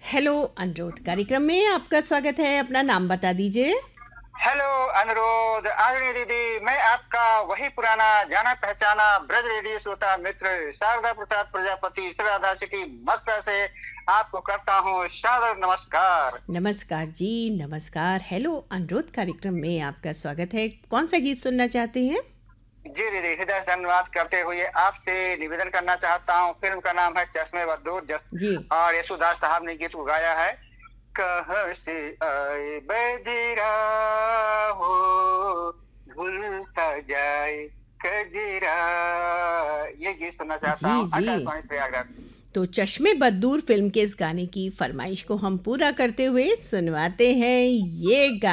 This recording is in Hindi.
हेलो अनुरोध कार्यक्रम में आपका स्वागत है। अपना नाम बता दीजिए। हेलो अनुरोध आदरणीय दीदी, मैं आपका वही पुराना जाना पहचाना ब्रज रेडियो श्रोता मित्र शारदा प्रसाद प्रजापति श्रीराधा सिटी मथुरा से आपको करता हूँ सादर नमस्कार। नमस्कार जी, नमस्कार। हेलो अनुरोध कार्यक्रम में आपका स्वागत है। कौन सा गीत सुनना चाहते हैं? जी दीदी, हृदय से धन्यवाद करते हुए आपसे निवेदन करना चाहता हूँ। फिल्म का नाम है चश्मे बदूर जी और यशुदास साहब ने गीत को गाया है। कहाँ से आए बदिरा हो, भूलता जाए कजरा। ये गीत सुनना चाहता जी हूँ जी। आकाशवाणी प्रयागराज। तो चश्मे बदूर फिल्म के इस गाने की फरमाइश को हम पूरा करते हुए सुनवाते हैं ये गाना।